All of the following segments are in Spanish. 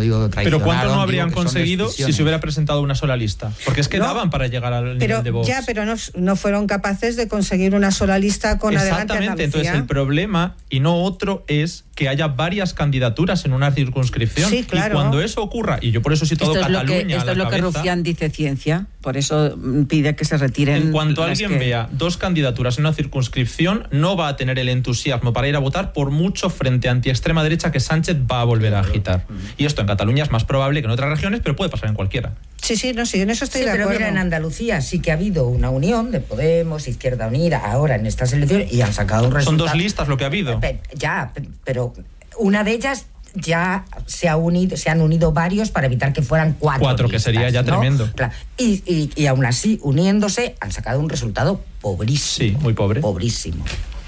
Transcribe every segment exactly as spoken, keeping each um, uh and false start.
digo traicionaron. Pero ¿cuánto no habrían digo conseguido si se hubiera presentado una sola lista? Porque es que no, daban para llegar al pero, nivel de Vox. Ya, pero no, no fueron capaces de conseguir una sola lista con Adelante Exactamente, Andalucía. entonces el problema, y no otro, es que haya varias candidaturas en una circunscripción. Sí, claro. Y cuando eso ocurra, y yo por eso cito todo esto Cataluña es lo que, esto a es la lo cabeza, que Rufián dice ciencia, por eso pide que se retiren. en cuanto las alguien que... vea dos candidaturas en una circunscripción, no va a tener el entusiasmo para ir a votar por mucho frente anti-extrema derecha que Sánchez va a volver a agitar. Y esto en Cataluña es más probable que en otras regiones, pero puede pasar en cualquiera. Sí, sí, no, sí, en eso estoy sí, de pero acuerdo. mira, en Andalucía sí que ha habido una unión de Podemos, Izquierda Unida, ahora en estas elecciones, y han sacado un resultado. Son dos listas lo que ha habido. Ya, pero una de ellas ya se ha unido, se han unido varios para evitar que fueran cuatro. Cuatro, listas, que sería ya ¿no? tremendo. Claro. Y, y, y aún así, uniéndose, han sacado un resultado pobrísimo. Sí, muy pobre. Pobrísimo.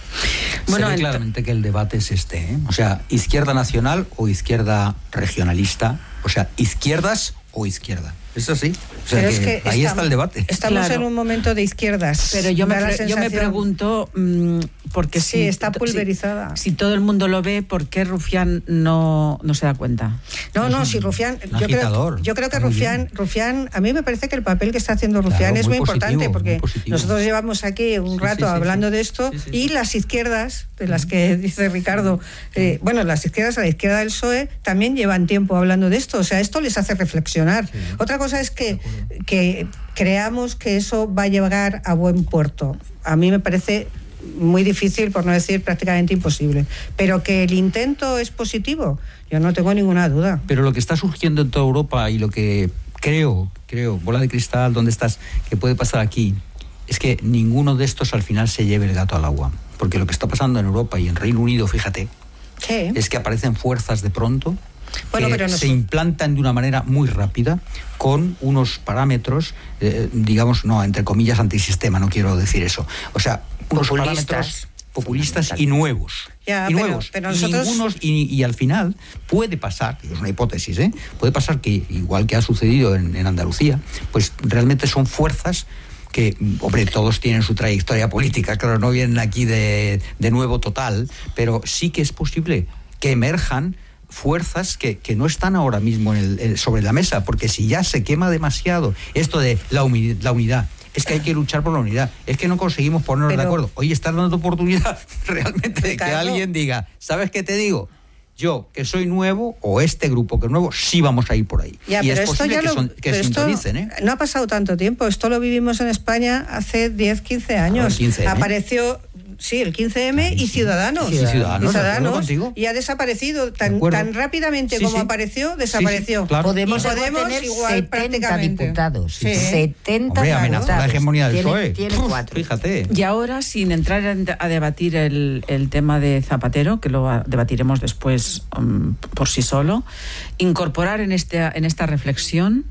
Bueno, se ve claramente que el debate es este, ¿eh? O sea, izquierda nacional o izquierda regionalista, o sea, izquierdas o izquierda. ¿Es así? O sea, pero que es que ahí estamos, está el debate. Estamos claro. en un momento de izquierdas. Pero yo me, pre- yo me sensación... pregunto, mmm, porque sí, si está pulverizada. Si, si todo el mundo lo ve, ¿por qué Rufián no, no se da cuenta? No, no, si Rufián, yo creo, yo creo que Rufián, Rufián, a mí me parece que el papel que está haciendo Rufián claro, es muy, muy positivo, importante, porque muy nosotros llevamos aquí un rato sí, sí, sí, hablando sí. de esto, sí, sí, sí. y las izquierdas, de las que dice Ricardo, eh, bueno, las izquierdas a la izquierda del P S O E también llevan tiempo hablando de esto, o sea, esto les hace reflexionar. Sí. Otra cosa es que que creamos que eso va a llegar a buen puerto. A mí me parece muy difícil, por no decir prácticamente imposible. Pero que el intento es positivo, yo no tengo ninguna duda. Pero lo que está surgiendo en toda Europa y lo que creo, creo, bola de cristal, ¿dónde estás?, que puede pasar aquí, es que ninguno de estos al final se lleve el gato al agua. Porque lo que está pasando en Europa y en Reino Unido, fíjate, ¿qué? Es que aparecen fuerzas de pronto bueno, que pero no se implantan de una manera muy rápida con unos parámetros, eh, digamos, no, entre comillas, antisistema, no quiero decir eso. O sea, unos populistas. parámetros populistas y nuevos. Ya, y pero, nuevos. pero nosotros... Ningunos, y, y al final puede pasar, es una hipótesis, ¿eh? puede pasar que, igual que ha sucedido en, en Andalucía, pues realmente son fuerzas que, hombre, todos tienen su trayectoria política, claro, no vienen aquí de, de nuevo total, pero sí que es posible que emerjan fuerzas que, que no están ahora mismo en el, el, sobre la mesa, porque si ya se quema demasiado esto de la, uni, la unidad, es que hay que luchar por la unidad, es que no conseguimos ponernos Pero, de acuerdo. Oye, estás dando oportunidad realmente de que alguien diga, ¿sabes qué te digo? Yo, que soy nuevo, o este grupo que es nuevo, sí vamos a ir por ahí. Ya, y pero es esto posible ya que, lo, son, que sintonicen, ¿eh? No ha pasado tanto tiempo, esto lo vivimos en España hace diez, quince años. quince eme. Apareció... Sí, el quince eme y Ciudadanos. Sí, Ciudadanos, y Ciudadanos y ha desaparecido tan, tan rápidamente sí, como sí. apareció, desapareció. Sí, sí, claro. Podemos, y Podemos tener igual setenta prácticamente. diputados. Sí. setenta Hombre, amenaza la hegemonía del P S O E. Tiene, tiene cuatro. Fíjate. Y ahora, sin entrar a debatir el, el tema de Zapatero, que lo debatiremos después um, por sí solo, incorporar en, este, en esta reflexión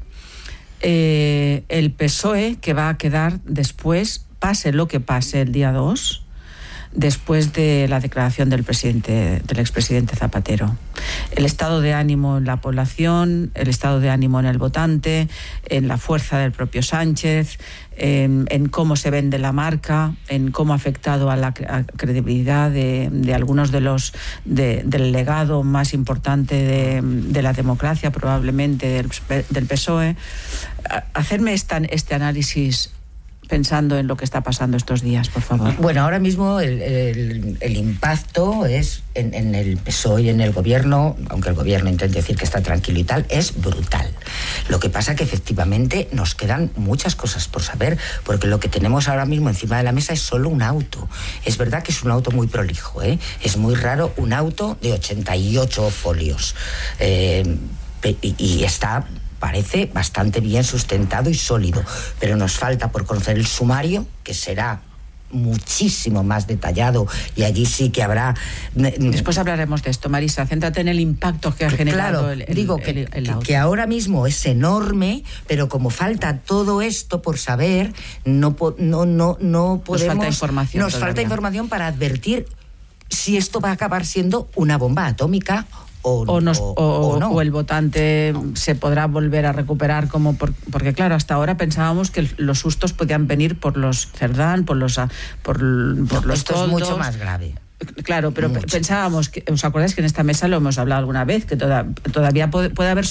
eh, el P S O E que va a quedar después, pase lo que pase el día dos, después de la declaración del presidente, del expresidente Zapatero. El estado de ánimo en la población, el estado de ánimo en el votante, en la fuerza del propio Sánchez, en, en cómo se vende la marca, en cómo ha afectado a la a credibilidad de, de algunos de los de, del legado más importante de, de la democracia, probablemente del, del P S O E. Hacerme esta, este análisis pensando en lo que está pasando estos días, por favor. Bueno, ahora mismo el, el, el impacto es en, en el P S O E y en el gobierno, aunque el gobierno intente decir que está tranquilo y tal, es brutal. Lo que pasa que efectivamente nos quedan muchas cosas por saber, porque lo que tenemos ahora mismo encima de la mesa es solo un auto. Es verdad que es un auto muy prolijo, ¿eh? Es muy raro un auto de ochenta y ocho folios. Eh, y, y está... parece bastante bien sustentado y sólido, pero nos falta por conocer el sumario, que será muchísimo más detallado, y allí sí que habrá... Después hablaremos de esto, Marisa, céntrate en el impacto que ha generado claro, el, el, digo el, que, el, el que, que ahora mismo es enorme, pero como falta todo esto por saber, no, no, no, no podemos... Nos falta información. Nos todavía. falta información para advertir si esto va a acabar siendo una bomba atómica O, o, nos, o, o, no. o el votante no. se podrá volver a recuperar como por, porque claro, hasta ahora pensábamos que los sustos podían venir por los Cerdán, por los por, por no, los esto toldos. Es mucho más grave. Claro, pero mucho. pensábamos que, ¿os acordáis que en esta mesa lo hemos hablado alguna vez? Que toda, todavía puede, puede haber